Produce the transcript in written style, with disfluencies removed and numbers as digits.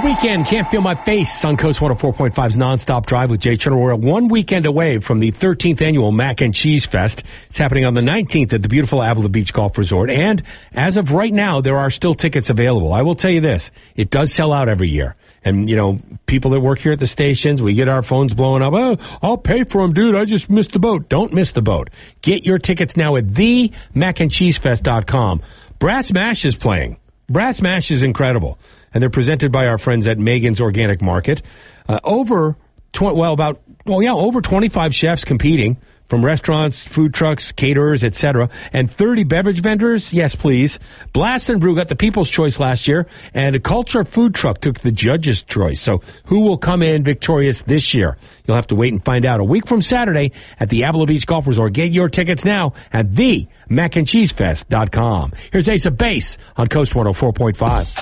weekend, Can't Feel My Face on Coast 104.5's Nonstop Drive with Jay Turner. We're 1 weekend away from the 13th annual Mac and Cheese Fest. It's happening on the 19th at the beautiful Avila Beach Golf Resort. And as of right now, there are still tickets available. I will tell you this, it does sell out every year. And, you know, people that work here at the stations, we get our phones blowing up. Oh, I'll pay for them, dude. I just missed the boat. Don't miss the boat. Get your tickets now at themacandcheesefest.com. Brass Mash is playing. Brass Mash is incredible. And they're presented by our friends at Megan's Organic Market. Over 25 chefs competing from restaurants, food trucks, caterers, etc., and 30 beverage vendors. Yes, please. Blast and Brew got the People's Choice last year, and a Culture Food Truck took the Judge's Choice. So who will come in victorious this year? You'll have to wait and find out. A week from Saturday at the Avila Beach Golf Resort. Get your tickets now at themacandcheesefest.com. Here's Ace of Base on Coast 104.5.